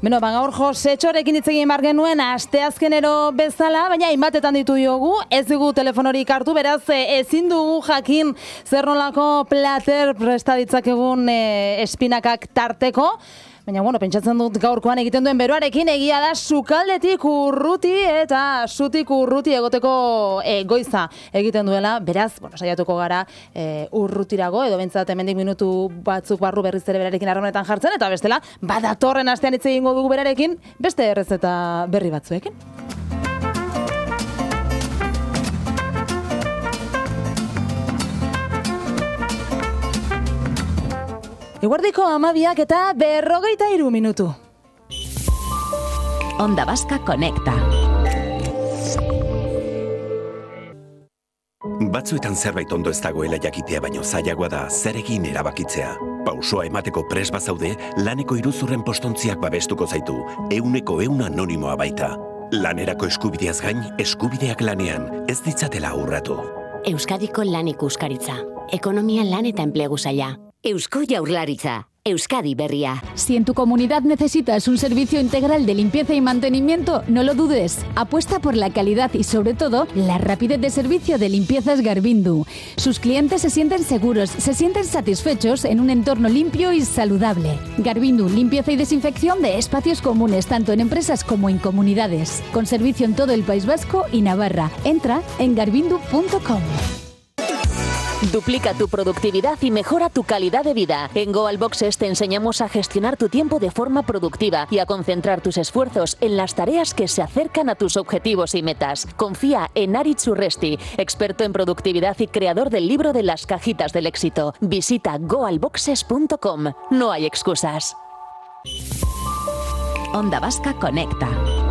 Beno, gaur Jose Txorekin hitz egin bar genuen asteazkenero bezala, baina hainbatetan ditu diogu, ez dugu telefonorik hartu, beraz ezin dugu jakin zer nolako plater presta ditzakegun espinakak tarteko. Baina, pentsatzen dut gaurkoan egiten duen beroarekin, egia da sukaldetik urruti eta sutik urruti egoteko goiza egiten duela. Beraz, saiatuko gara urrutirago, edo bentsat hemendik minutu batzuk barru berriz ere berarekin harremanetan jartzen, eta bestela, badatorren astean hitz egingo dugu berarekin, beste errezeta berri batzuekin. Eguerdiko 12 eta 53 minutu. Onda Vasca Conecta. Batzuetan zerbait ondo ez dagoela jakitea, baino zailagoa da zer egin erabakitzea. Pausoa emateko prest bazaude, laneko iruzurren postontziak babestuko zaitu, 100% anonimoa baita. Lanerako eskubideaz gain, eskubideak lanean, ez ditzatela urratu. Euskadiko Lan Ikuskaritza. Ekonomia, lan eta enplegu saila. Eusko Jaurlaritza. Euskadi Berria. Si en tu comunidad necesitas un servicio integral de limpieza y mantenimiento, no lo dudes. Apuesta por la calidad y, sobre todo, la rapidez de servicio de Limpiezas Garbindu. Sus clientes se sienten seguros, se sienten satisfechos en un entorno limpio y saludable. Garbindu, limpieza y desinfección de espacios comunes, tanto en empresas como en comunidades. Con servicio en todo el País Vasco y Navarra. Entra en garbindu.com. Duplica tu productividad y mejora tu calidad de vida. En Goal Boxes te enseñamos a gestionar tu tiempo de forma productiva y a concentrar tus esfuerzos en las tareas que se acercan a tus objetivos y metas. Confía en Aritz Urresti, experto en productividad y creador del libro de las cajitas del éxito. Visita goalboxes.com. No hay excusas. Onda Vasca Conecta.